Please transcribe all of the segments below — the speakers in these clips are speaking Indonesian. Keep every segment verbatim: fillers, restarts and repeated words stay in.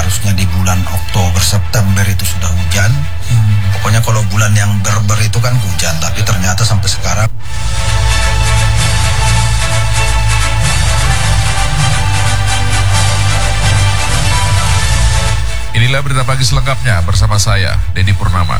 harusnya di bulan Oktober September itu sudah hujan. Hmm. Pokoknya kalau bulan yang berber itu kan hujan, tapi ternyata sampai sekarang. Inilah berita pagi selengkapnya bersama saya, Dedi Purnama.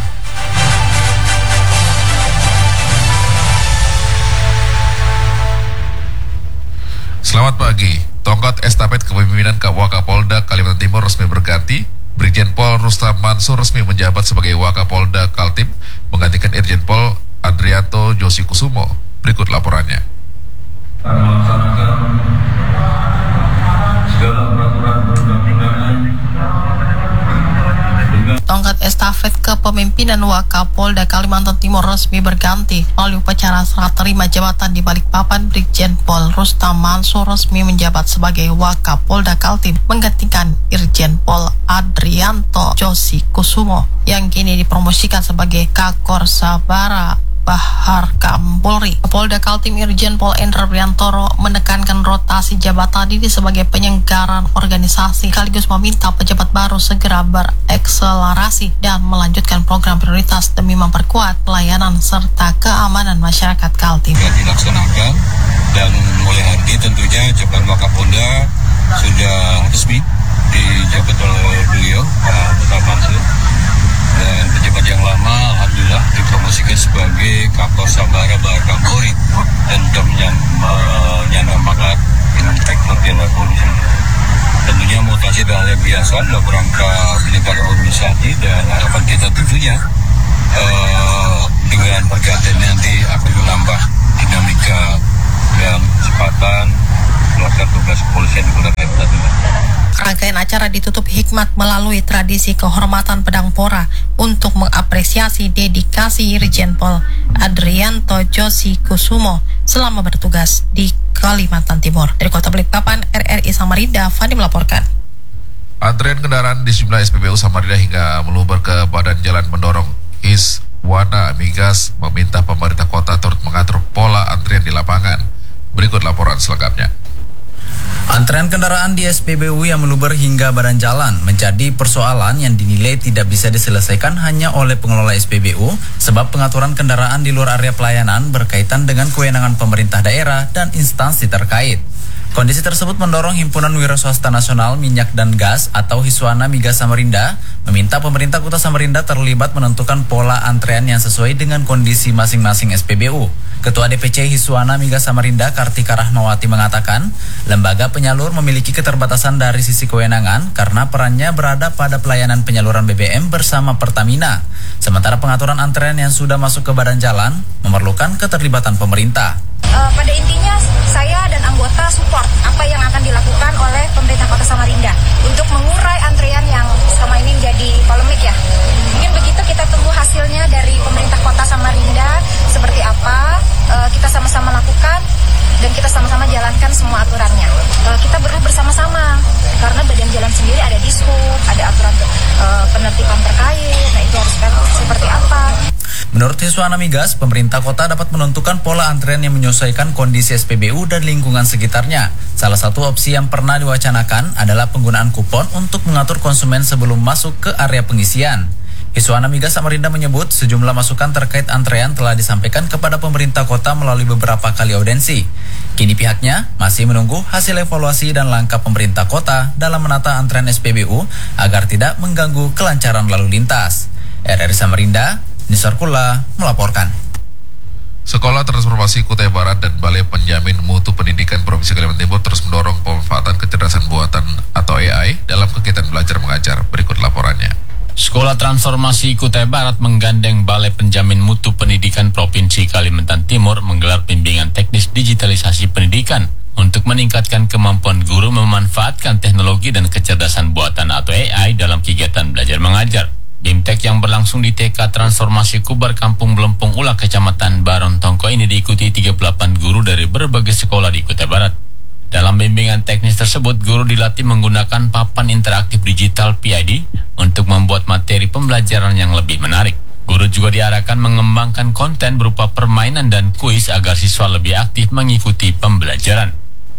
Selamat pagi. Tongkat estafet kepemimpinan Wakapolda Kalimantan Timur resmi berganti. Brigjen Pol Rustam Mansur resmi menjabat sebagai Wakapolda Kaltim, menggantikan Irjen Pol Adrianto Josi Kusumo. Berikut laporannya. Melaksanakan segala peraturan perundang-undangan. Tongkat estafet kepemimpinan Wakapolda Kalimantan Timur resmi berganti. Melalui upacara serah terima jabatan di Balikpapan, Brigjen Pol Rustam Mansur resmi menjabat sebagai Wakapolda Kaltim, menggantikan Irjen Pol Adrianto Josi Kusumo yang kini dipromosikan sebagai Kakor Sabara Bahar Kampolri. Kapolda Kaltim Irjen Pol Endra Priantoro menekankan rotasi jabatan ini sebagai penyelenggaraan organisasi, sekaligus meminta pejabat baru segera berekselerasi dan melanjutkan program prioritas demi memperkuat pelayanan serta keamanan masyarakat Kaltim. Sudah dilaksanakan dan mulai hari ini tentunya jabatan Wakapolda sudah resmi dijabat oleh beliau Pak Rustam Mansur. Dan pejabat yang lama alhamdulillah dipromosikan sebagai Kakor Sabara Bahar Kampolri dan sudah menyandang dengan Inspektur Jenderal Polisi. Tentunya mutasi hal yang biasa dalam rangka peningkatan organisasi, dan harapan kita tentunya uh, dengan pergantian nanti akan menambah dinamika dan kecepatan melakukan tugas kepolisian di Kota Kalimantan. Rangkaian acara ditutup hikmat melalui tradisi kehormatan pedang pora untuk mengapresiasi dedikasi Irjen Pol Adrianto Josi Kusumo selama bertugas di Kalimantan Timur. Dari Kota Balikpapan, R R I Samarinda, Fandi melaporkan. Antrean kendaraan di sejumlah S P B U Samarinda hingga meluber ke badan jalan mendorong Iswana Migas meminta pemerintah kota turut mengatur pola antrian di lapangan. Berikut laporan selengkapnya. Antrean kendaraan di S P B U yang meluber hingga badan jalan menjadi persoalan yang dinilai tidak bisa diselesaikan hanya oleh pengelola S P B U, sebab pengaturan kendaraan di luar area pelayanan berkaitan dengan kewenangan pemerintah daerah dan instansi terkait. Kondisi tersebut mendorong Himpunan Wira Swasta Nasional Minyak dan Gas atau Hiswana Migas Samarinda meminta pemerintah Kota Samarinda terlibat menentukan pola antrean yang sesuai dengan kondisi masing-masing S P B U. Ketua D P C Hiswana Migas Samarinda Kartika Rahmawati mengatakan, lembaga penyalur memiliki keterbatasan dari sisi kewenangan karena perannya berada pada pelayanan penyaluran B B M bersama Pertamina. Sementara pengaturan antrean yang sudah masuk ke badan jalan memerlukan keterlibatan pemerintah. Uh, pada intinya saya dan anggota support apa yang akan dilakukan oleh pemerintah Kota Samarinda untuk mengurai antrean yang selama ini menjadi polemik ya. Mungkin begitu, kita tunggu hasilnya dari pemerintah Kota Samarinda seperti apa. Uh, kita sama-sama lakukan dan kita sama-sama jalankan semua aturannya. Uh, kita perlu bersama-sama karena badan jalan sendiri ada dishub, ada aturan uh, penertiban terkait. Nah itu harus kan seperti apa. Menurut Hiswana Migas, pemerintah kota dapat menentukan pola antrean yang menyesuaikan kondisi S P B U dan lingkungan sekitarnya. Salah satu opsi yang pernah diwacanakan adalah penggunaan kupon untuk mengatur konsumen sebelum masuk ke area pengisian. Hiswana Migas Samarinda menyebut sejumlah masukan terkait antrean telah disampaikan kepada pemerintah kota melalui beberapa kali audensi. Kini pihaknya masih menunggu hasil evaluasi dan langkah pemerintah kota dalam menata antrean S P B U agar tidak mengganggu kelancaran lalu lintas. R R I Samarinda, Nisar Kula melaporkan. Sekolah Transformasi Kutai Barat dan Balai Penjamin Mutu Pendidikan Provinsi Kalimantan Timur terus mendorong pemanfaatan kecerdasan buatan atau A I dalam kegiatan belajar mengajar. Berikut laporannya. Sekolah Transformasi Kutai Barat menggandeng Balai Penjamin Mutu Pendidikan Provinsi Kalimantan Timur menggelar bimbingan teknis digitalisasi pendidikan untuk meningkatkan kemampuan guru memanfaatkan teknologi dan kecerdasan buatan atau A I dalam kegiatan belajar mengajar. Bimtek yang berlangsung di T K Transformasi Kubar Kampung Belempung Ula Kecamatan Baron Tongko ini diikuti tiga puluh delapan guru dari berbagai sekolah di Kutai Barat. Dalam bimbingan teknis tersebut, guru dilatih menggunakan papan interaktif digital P I D untuk membuat materi pembelajaran yang lebih menarik. Guru juga diarahkan mengembangkan konten berupa permainan dan kuis agar siswa lebih aktif mengikuti pembelajaran.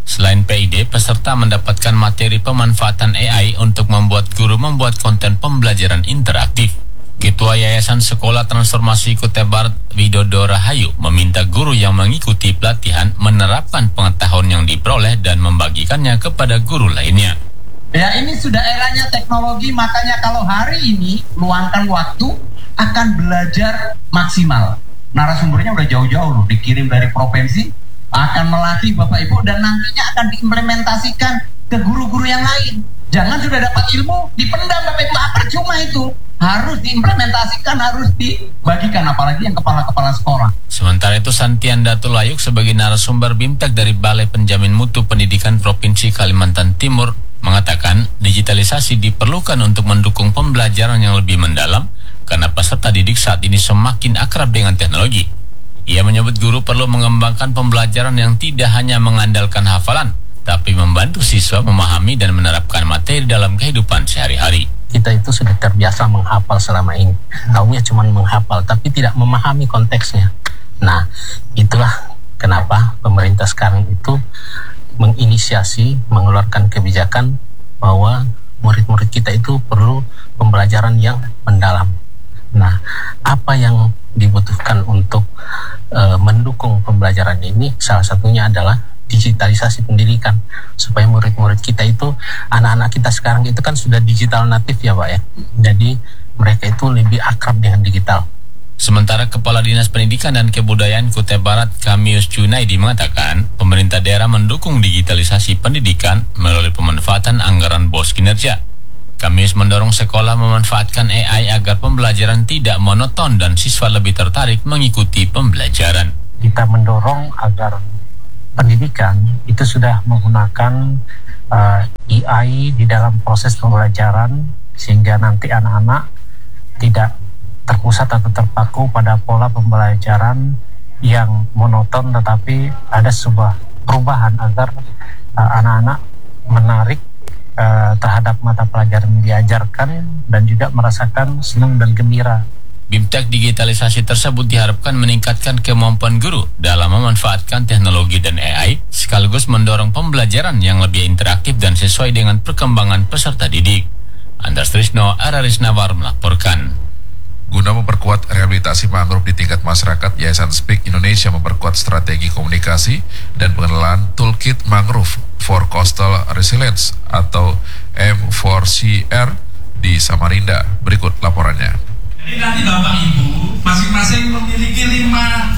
Selain P I D, peserta mendapatkan materi pemanfaatan A I untuk membuat guru membuat konten pembelajaran interaktif. Ketua Yayasan Sekolah Transformasi Kutai Barat Widodo Rahayu meminta guru yang mengikuti pelatihan menerapkan pengetahuan yang diperoleh dan membagikannya kepada guru lainnya. Ya, ini sudah eranya teknologi, makanya kalau hari ini luangkan waktu akan belajar maksimal. Narasumbernya udah jauh-jauh loh, dikirim dari provinsi, akan melatih Bapak Ibu dan nantinya akan diimplementasikan ke guru-guru yang lain. Jangan sudah dapat ilmu dipendam Bapak Ibu, apa cuma itu? Harus diimplementasikan, harus dibagikan, apalagi yang kepala-kepala sekolah. Sementara itu, Santian Datul Layuk sebagai narasumber BIMTEK dari Balai Penjamin Mutu Pendidikan Provinsi Kalimantan Timur mengatakan digitalisasi diperlukan untuk mendukung pembelajaran yang lebih mendalam karena peserta didik saat ini semakin akrab dengan teknologi. Ia menyebut guru perlu mengembangkan pembelajaran yang tidak hanya mengandalkan hafalan, tapi membantu siswa memahami dan menerapkan materi dalam kehidupan sehari-hari. Kita itu sudah terbiasa menghafal selama ini. Taunya cuma menghafal, tapi tidak memahami konteksnya. Nah, itulah kenapa pemerintah sekarang itu menginisiasi, mengeluarkan kebijakan bahwa murid-murid kita itu perlu pembelajaran yang mendalam. Nah, apa yang dibutuhkan untuk uh, mendukung pembelajaran ini? Salah satunya adalah digitalisasi pendidikan, supaya murid-murid kita itu, anak-anak kita sekarang itu kan sudah digital natif ya Pak ya, jadi mereka itu lebih akrab dengan digital. Sementara Kepala Dinas Pendidikan dan Kebudayaan Kutai Barat Kamius Junaidi mengatakan pemerintah daerah mendukung digitalisasi pendidikan melalui pemanfaatan anggaran bos kinerja. Kamius mendorong sekolah memanfaatkan A I agar pembelajaran tidak monoton dan siswa lebih tertarik mengikuti pembelajaran. Kita mendorong agar pendidikan itu sudah menggunakan uh, A I di dalam proses pembelajaran sehingga nanti anak-anak tidak terpusat atau terpaku pada pola pembelajaran yang monoton, tetapi ada sebuah perubahan agar uh, anak-anak menarik uh, terhadap mata pelajaran yang diajarkan dan juga merasakan senang dan gembira. BIMTEK digitalisasi tersebut diharapkan meningkatkan kemampuan guru dalam memanfaatkan teknologi dan A I, sekaligus mendorong pembelajaran yang lebih interaktif dan sesuai dengan perkembangan peserta didik. Andras Trisno, Araris Nawar melaporkan. Guna memperkuat rehabilitasi mangrove di tingkat masyarakat, Yayasan Speak Indonesia memperkuat strategi komunikasi dan pengenalan Toolkit Mangrove for Coastal Resilience atau M empat C R di Samarinda. Berikut laporannya. Jadi nanti Bapak Ibu masing-masing memiliki lima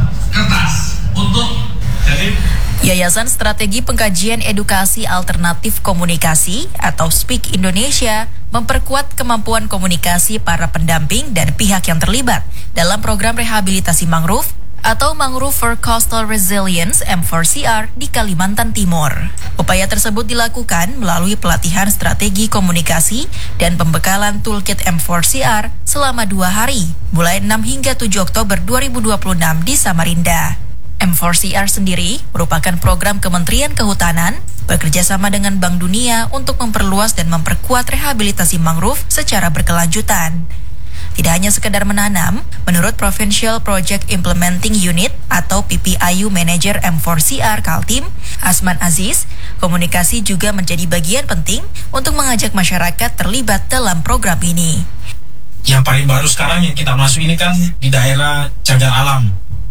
kertas untuk jadi Yayasan Strategi Pengkajian Edukasi Alternatif Komunikasi atau Speak Indonesia memperkuat kemampuan komunikasi para pendamping dan pihak yang terlibat dalam program rehabilitasi mangrove atau Mangrove for Coastal Resilience M empat C R di Kalimantan Timur. Upaya tersebut dilakukan melalui pelatihan strategi komunikasi dan pembekalan toolkit M empat C R selama dua hari, mulai enam hingga tujuh Oktober dua ribu dua puluh enam di Samarinda. M empat C R sendiri merupakan program Kementerian Kehutanan bekerjasama dengan Bank Dunia untuk memperluas dan memperkuat rehabilitasi mangrove secara berkelanjutan. Tidak hanya sekedar menanam, menurut Provincial Project Implementing Unit atau P P I U Manager M empat C R Kaltim, Asman Aziz, komunikasi juga menjadi bagian penting untuk mengajak masyarakat terlibat dalam program ini. Yang paling baru sekarang yang kita masuk ini kan di daerah cagar alam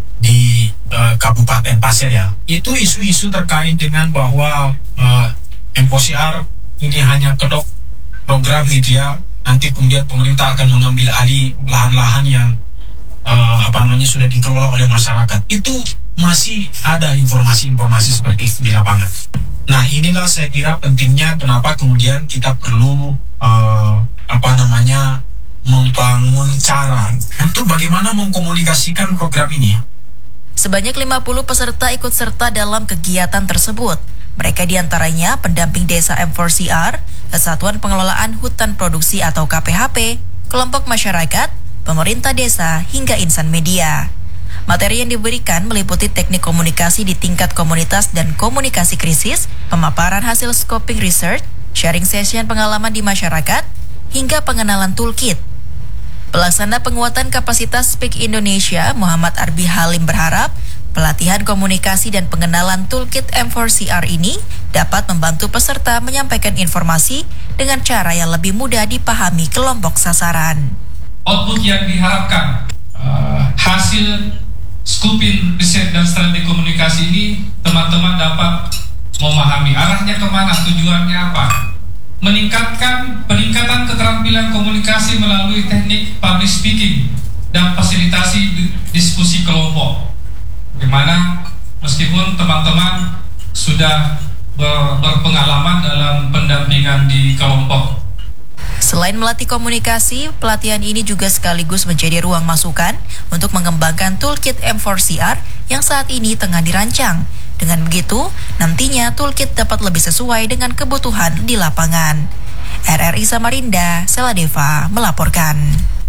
di uh, Kabupaten Pasir ya. Itu isu-isu terkait dengan bahwa uh, M empat C R ini hanya kedok program gitu ya. Nanti kemudian pemerintah akan mengambil alih lahan-lahan yang uh, apa namanya sudah dikelola oleh masyarakat. Itu masih ada informasi-informasi seperti itu di lapangan. Nah, inilah saya kira pentingnya kenapa kemudian kita perlu uh, apa namanya membangun cara untuk bagaimana mengkomunikasikan program ini. Sebanyak lima puluh peserta ikut serta dalam kegiatan tersebut. Mereka diantaranya pendamping desa M empat C R, Kesatuan Pengelolaan Hutan Produksi atau K P H P, kelompok masyarakat, pemerintah desa, hingga insan media. Materi yang diberikan meliputi teknik komunikasi di tingkat komunitas dan komunikasi krisis, pemaparan hasil scoping research, sharing session pengalaman di masyarakat, hingga pengenalan toolkit. Pelaksana penguatan kapasitas Speak Indonesia, Muhammad Arbi Halim berharap Pelatihan komunikasi dan pengenalan toolkit M four C R ini dapat membantu peserta menyampaikan informasi dengan cara yang lebih mudah dipahami kelompok sasaran. Output yang diharapkan, uh, hasil skupin riset dan strategi komunikasi ini teman-teman dapat memahami arahnya kemana, tujuannya apa. Meningkatkan peningkatan keterampilan komunikasi melalui teknik public speaking dan fasilitasi diskusi kelompok. Bagaimana meskipun teman-teman sudah ber, berpengalaman dalam pendampingan di kelompok. Selain melatih komunikasi, pelatihan ini juga sekaligus menjadi ruang masukan untuk mengembangkan toolkit M four C R yang saat ini tengah dirancang. Dengan begitu, nantinya toolkit dapat lebih sesuai dengan kebutuhan di lapangan. R R I Samarinda, Seladeva melaporkan.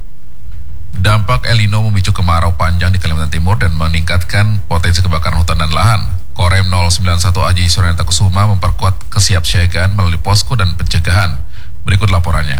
Dampak El Nino memicu kemarau panjang di Kalimantan Timur dan meningkatkan potensi kebakaran hutan dan lahan. Korem nol sembilan satu Aji Suryanata Kusuma memperkuat kesiapsiagaan melalui posko dan pencegahan. Berikut laporannya.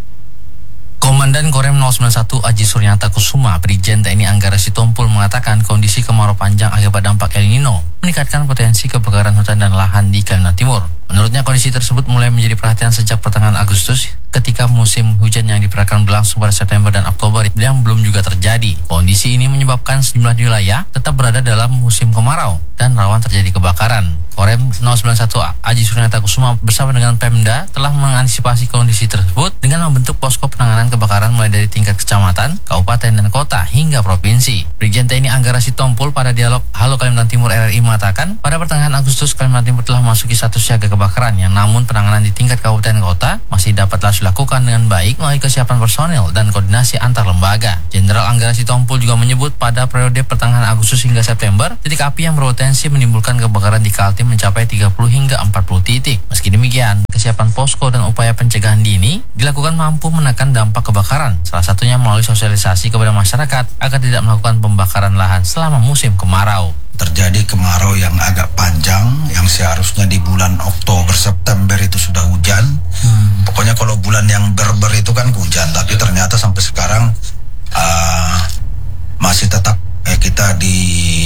Komandan Korem nol sembilan satu Aji Suryanata Kusuma, Brigjen T N I Anggara Sitompul mengatakan kondisi kemarau panjang akibat dampak El Nino meningkatkan potensi kebakaran hutan dan lahan di Kalimantan Timur. Menurutnya kondisi tersebut mulai menjadi perhatian sejak pertengahan Agustus ketika musim hujan yang diperkirakan berlangsung pada September dan Oktober yang belum juga terjadi. Kondisi ini menyebabkan sejumlah wilayah tetap berada dalam musim kemarau dan rawan terjadi kebakaran. Korem nol sembilan satu Aji Suryanata Kusuma bersama dengan Pemda telah mengantisipasi kondisi tersebut dengan membentuk posko penanganan kebakaran mulai dari tingkat kecamatan, kabupaten, dan kota hingga provinsi. Brigjen T N I Anggara Sitompul pada dialog Halo Kalimantan Timur R R I mengatakan pada pertengahan Agustus Kalimantan Timur telah memasuki status siaga kebakaran yang namun penanganan di tingkat kabupaten dan kota masih dapat dilakukan dengan baik melalui kesiapan personel dan koordinasi antar lembaga. Jenderal Anggara Sitompul juga menyebut pada periode pertengahan Agustus hingga September, titik api yang berpotensi menimbulkan kebakaran di Kaltim mencapai tiga puluh hingga empat puluh titik. Meski demikian, kesiapan posko dan upaya pencegahan dini dilakukan mampu menekan dampak kebakaran, salah satunya melalui sosialisasi kepada masyarakat agar tidak melakukan pembakaran lahan selama musim kemarau. Terjadi kemarau yang agak panjang, yang seharusnya di bulan Oktober September itu sudah hujan. Hmm. Pokoknya kalau bulan yang berber itu kan hujan, tapi ternyata sampai sekarang uh, masih tetap eh, kita di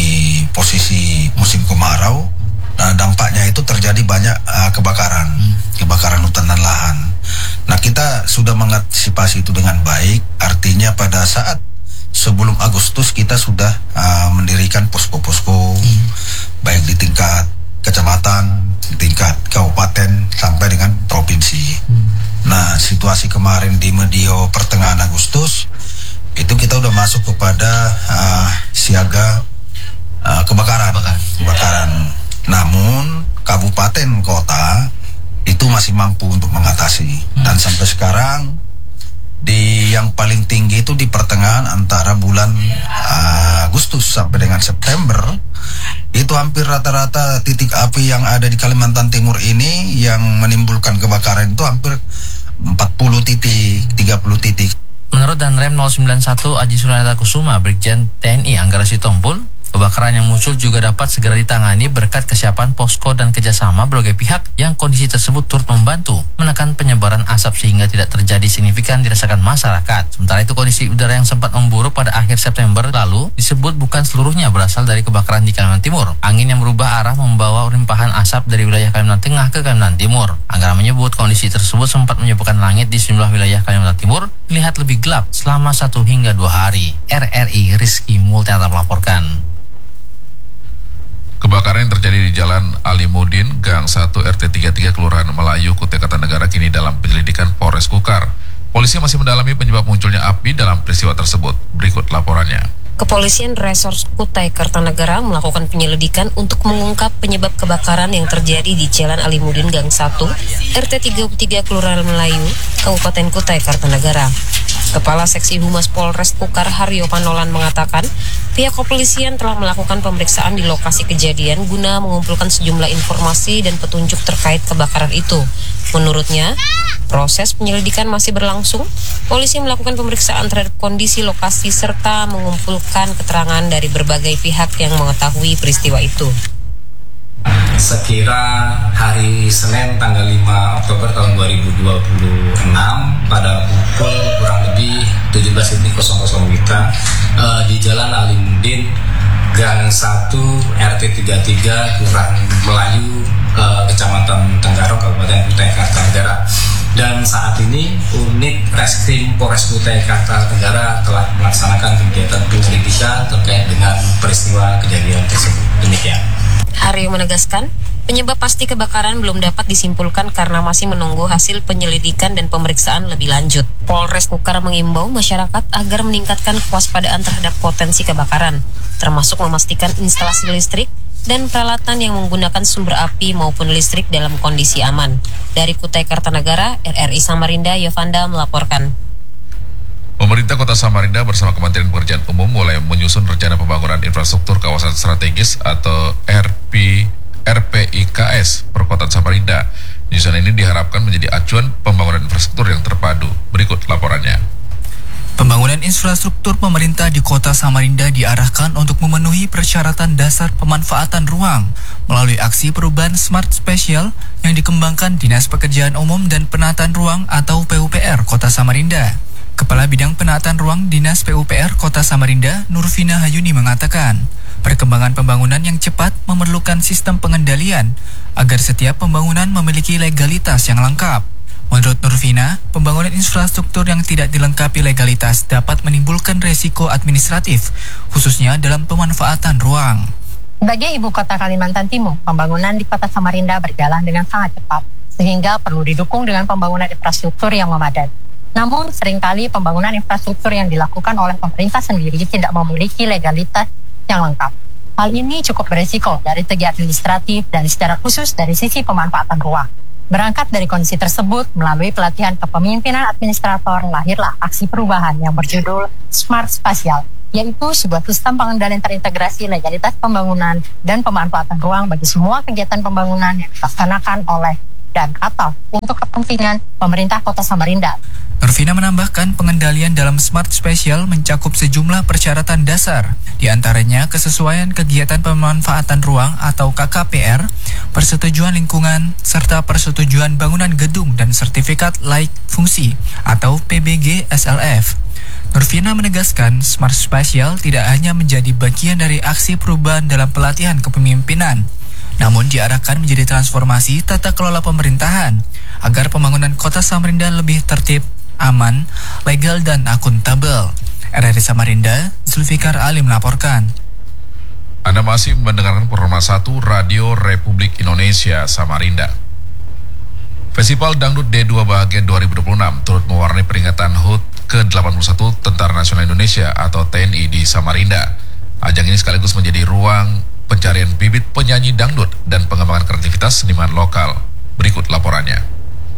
posisi musim kemarau. Nah, dampaknya itu terjadi banyak uh, kebakaran, hmm. kebakaran hutan dan lahan. Nah, kita sudah mengantisipasi itu dengan baik. Artinya pada saat sebelum Agustus kita sudah uh, mendirikan posko-posko hmm. baik di tingkat kecamatan, di tingkat kabupaten sampai dengan provinsi. Hmm. Nah, situasi kemarin di medio pertengahan Agustus itu kita udah masuk kepada uh, siaga uh, kebakaran. Kebakaran. Namun kabupaten kota itu masih mampu untuk mengatasi. Hmm. Dan sampai sekarang di yang paling tinggi itu di pertengahan antara bulan uh, Agustus sampai dengan September, itu hampir rata-rata titik api yang ada di Kalimantan Timur ini yang menimbulkan kebakaran itu hampir empat puluh titik, tiga puluh titik. Menurut Danrem nol sembilan satu Aji Suryanata Kusuma, Brigjen T N I Anggara Sitompul, kebakaran yang muncul juga dapat segera ditangani berkat kesiapan posko dan kerjasama berbagai pihak yang kondisi tersebut turut membantu menekan penyebaran asap sehingga tidak terjadi signifikan dirasakan masyarakat. Sementara itu kondisi udara yang sempat memburuk pada akhir September lalu disebut bukan seluruhnya berasal dari kebakaran di Kalimantan Timur. Angin yang berubah arah membawa limpahan asap dari wilayah Kalimantan Tengah ke Kalimantan Timur. Anggara menyebut kondisi tersebut sempat menyebabkan langit di sejumlah wilayah Kalimantan Timur terlihat lebih gelap selama satu hingga dua hari. R R I Rizky Multianata melaporkan. Kebakaran yang terjadi di Jalan Alimudin, Gang satu R T tiga puluh tiga Kelurahan Melayu, Kutai Kartanegara kini dalam penyelidikan Polres Kukar. Polisi masih mendalami penyebab munculnya api dalam peristiwa tersebut. Berikut laporannya. Kepolisian Resort Kutai Kartanegara melakukan penyelidikan untuk mengungkap penyebab kebakaran yang terjadi di Jalan Alimudin Gang satu R T tiga puluh tiga Kelurahan Melayu, Kabupaten Kutai Kartanegara. Kepala Seksi Humas Polres Kukar Haryo Panolan mengatakan, pihak kepolisian telah melakukan pemeriksaan di lokasi kejadian guna mengumpulkan sejumlah informasi dan petunjuk terkait kebakaran itu. Menurutnya, proses penyelidikan masih berlangsung. Polisi melakukan pemeriksaan terhadap kondisi lokasi serta mengumpulkan keterangan dari berbagai pihak yang mengetahui peristiwa itu. Sekira hari Senin tanggal lima Oktober tahun dua ribu dua puluh enam pada pukul kurang lebih tujuh belas nol nol W I B uh, di Jalan Alimudin Gang satu R T tiga puluh tiga Kelurahan Melayu, eh, Kecamatan Tenggarong, Kabupaten Kutai Kartanegara. Dan saat ini unit Reskrim Polres Kutai Kartanegara telah melaksanakan kegiatan penyelidikan terkait dengan peristiwa kejadian tersebut. Demikian. Haryo menegaskan, penyebab pasti kebakaran belum dapat disimpulkan karena masih menunggu hasil penyelidikan dan pemeriksaan lebih lanjut. Polres Kukar mengimbau masyarakat agar meningkatkan kewaspadaan terhadap potensi kebakaran, termasuk memastikan instalasi listrik dan peralatan yang menggunakan sumber api maupun listrik dalam kondisi aman. Dari Kutai Kartanegara, R R I Samarinda, Yovanda melaporkan. Pemerintah Kota Samarinda bersama Kementerian Pekerjaan Umum mulai menyusun rencana pembangunan infrastruktur kawasan strategis atau R P R P I K S Perkotaan Samarinda. Penyusunan ini diharapkan menjadi acuan pembangunan infrastruktur yang terpadu. Berikut laporannya. Pembangunan infrastruktur pemerintah di Kota Samarinda diarahkan untuk memenuhi persyaratan dasar pemanfaatan ruang melalui aksi perubahan Smart Spatial yang dikembangkan Dinas Pekerjaan Umum dan Penataan Ruang atau P U P R Kota Samarinda. Kepala Bidang Penataan Ruang Dinas P U P R Kota Samarinda, Nurvina Hayuni mengatakan, perkembangan pembangunan yang cepat memerlukan sistem pengendalian agar setiap pembangunan memiliki legalitas yang lengkap. Menurut Nurvina, pembangunan infrastruktur yang tidak dilengkapi legalitas dapat menimbulkan resiko administratif, khususnya dalam pemanfaatan ruang. Sebagai ibu kota Kalimantan Timur, pembangunan di Kota Samarinda berjalan dengan sangat cepat, sehingga perlu didukung dengan pembangunan infrastruktur yang memadai. Namun, seringkali pembangunan infrastruktur yang dilakukan oleh pemerintah sendiri tidak memiliki legalitas yang lengkap. Hal ini cukup beresiko dari segi administratif dan secara khusus dari sisi pemanfaatan ruang. Berangkat dari kondisi tersebut, melalui pelatihan kepemimpinan administrator, lahirlah aksi perubahan yang berjudul Smart Spatial, yaitu sebuah sistem pengendalian terintegrasi legalitas pembangunan dan pemanfaatan ruang bagi semua kegiatan pembangunan yang dilaksanakan oleh dan atau untuk kepentingan pemerintah Kota Samarinda. Nurvina menambahkan pengendalian dalam Smart Spatial mencakup sejumlah persyaratan dasar, di antaranya kesesuaian kegiatan pemanfaatan ruang atau K K P R, persetujuan lingkungan, serta persetujuan bangunan gedung dan sertifikat layak fungsi atau P B G S L F. Nurvina menegaskan Smart Spatial tidak hanya menjadi bagian dari aksi perubahan dalam pelatihan kepemimpinan, namun diarahkan menjadi transformasi tata kelola pemerintahan agar pembangunan Kota Samarinda lebih tertib, aman, legal, dan akuntabel. R R I Samarinda, Zulfikar Ali melaporkan. Anda masih mendengarkan program satu Radio Republik Indonesia Samarinda. Festival Dangdut D dua Bahagia dua ribu dua puluh enam turut mewarnai peringatan H U T ke delapan puluh satu Tentara Nasional Indonesia atau T N I di Samarinda. Ajang ini sekaligus menjadi ruang pencarian bibit penyanyi dangdut dan pengembangan kreativitas seniman lokal. Berikut laporannya.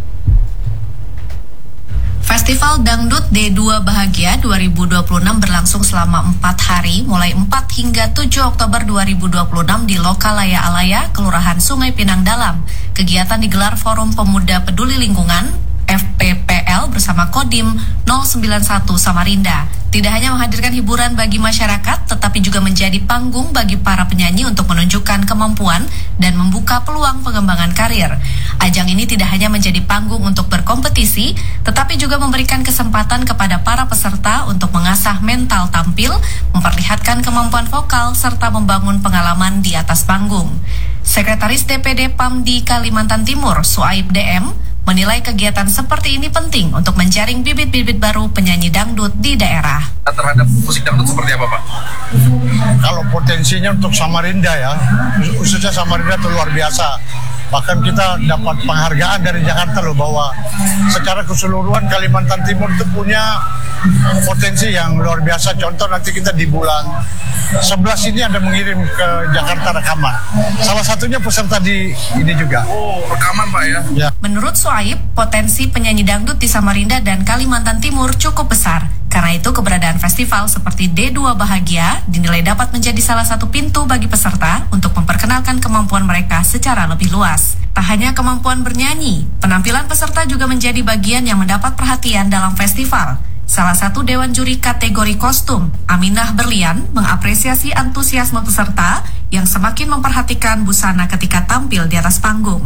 Festival Dangdut D dua Bahagia dua ribu dua puluh enam berlangsung selama empat hari, mulai empat hingga tujuh Oktober dua ribu dua puluh enam di Lokalaya Alaya, Kelurahan Sungai Pinang Dalam. Kegiatan digelar Forum Pemuda Peduli Lingkungan, F P P L bersama Kodim nol sembilan satu Samarinda. Tidak hanya menghadirkan hiburan bagi masyarakat, tetapi juga menjadi panggung bagi para penyanyi untuk menunjukkan kemampuan dan membuka peluang pengembangan karir. Ajang ini tidak hanya menjadi panggung untuk berkompetisi, tetapi juga memberikan kesempatan kepada para peserta untuk mengasah mental tampil, memperlihatkan kemampuan vokal, serta membangun pengalaman di atas panggung. Sekretaris D P D P A M di Kalimantan Timur, Suaib D M, menilai kegiatan seperti ini penting untuk menjaring bibit-bibit baru penyanyi dangdut di daerah. Terhadap musik dangdut seperti apa, Pak? Kalau potensinya untuk Samarinda ya, khususnya Samarinda itu luar biasa. Bahkan kita dapat penghargaan dari Jakarta loh bahwa secara keseluruhan Kalimantan Timur itu punya potensi yang luar biasa. Contoh nanti kita di bulan sebelas ini ada mengirim ke Jakarta rekaman. Salah satunya peserta di ini juga. Oh, rekaman Pak ya? Ya. Menurut Suaib, potensi penyanyi dangdut di Samarinda dan Kalimantan Timur cukup besar. Karena itu keberadaan festival seperti D dua Bahagia dinilai dapat menjadi salah satu pintu bagi peserta untuk memperkenalkan kemampuan mereka secara lebih luas. Tak hanya kemampuan bernyanyi, penampilan peserta juga menjadi bagian yang mendapat perhatian dalam festival. Salah satu dewan juri kategori kostum, Aminah Berlian, mengapresiasi antusiasme peserta yang semakin memperhatikan busana ketika tampil di atas panggung.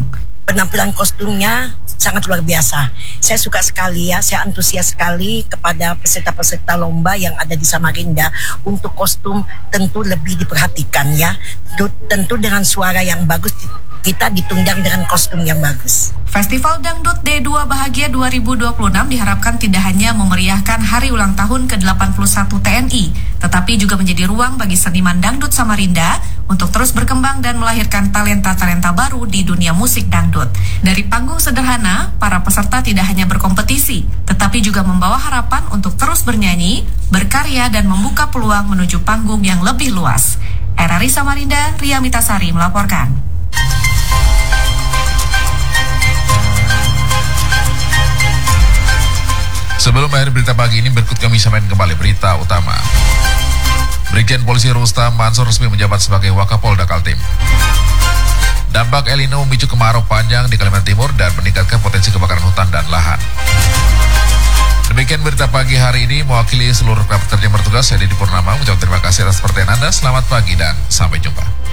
penampilan kostumnya sangat luar biasa. Saya suka sekali ya, saya antusias sekali kepada peserta-peserta lomba yang ada di Samarinda. Untuk kostum tentu lebih diperhatikan ya. Tentu dengan suara yang bagus, kita ditundang dengan kostum yang bagus. Festival Dangdut D dua Bahagia dua ribu dua puluh enam diharapkan tidak hanya memeriahkan hari ulang tahun ke delapan puluh satu T N I, tetapi juga menjadi ruang bagi seniman dangdut Samarinda untuk terus berkembang dan melahirkan talenta-talenta baru di dunia musik dangdut. Dari panggung sederhana, para peserta tidak hanya berkompetisi, tetapi juga membawa harapan untuk terus bernyanyi, berkarya, dan membuka peluang menuju panggung yang lebih luas. R R I Samarinda, Ria Mitasari melaporkan. Sebelum akhir berita pagi ini, berikut kami sampaikan kembali berita utama. Brigjen Polisi Rustam Mansur resmi menjabat sebagai Wakapolda Kaltim. Dampak El Nino memicu kemarau panjang di Kalimantan Timur dan meningkatkan potensi kebakaran hutan dan lahan. Demikian berita pagi hari ini, mewakili seluruh kerabat kerja bertugas, saya Didi Purnama mengucapkan terima kasih atas perhatian Anda. Selamat pagi dan sampai jumpa.